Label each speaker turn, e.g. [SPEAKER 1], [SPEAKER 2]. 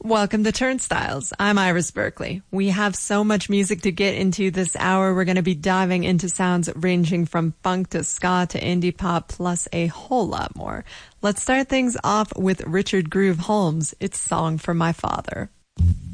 [SPEAKER 1] Welcome to Turnstiles. I'm Iris Berkeley. We have so much music to get into this hour. We're going to be diving into sounds ranging from funk to ska to indie pop, plus a whole lot more. Let's start things off with Richard Groove Holmes. It's Song for My Father.